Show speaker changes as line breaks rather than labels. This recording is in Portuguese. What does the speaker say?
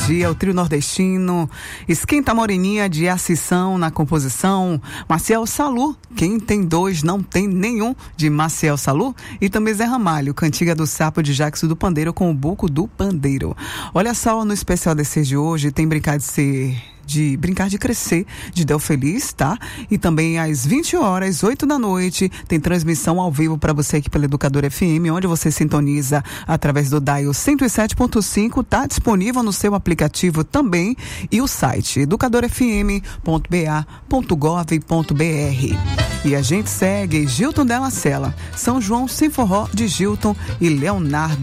Energia, o trio nordestino, Esquenta Moreninha de Ascissão na composição, Maciel Salu, Quem Tem Dois Não Tem Nenhum, de Maciel Salu, e também Zé Ramalho, Cantiga do Sapo de Jackson do Pandeiro com o Buco do Pandeiro. Olha só, no especial DC de hoje tem Brincar de Crescer, de Del Feliz, tá? E também às 20 horas, 8 da noite, tem transmissão ao vivo para você aqui pela Educadora FM, onde você sintoniza através do dial 107.5, tá disponível no seu aplicativo também, e o site educadorfm.ba.gov.br. E a gente segue Gilton Della Sela, São João Sem Forró de Gilton e Leonardo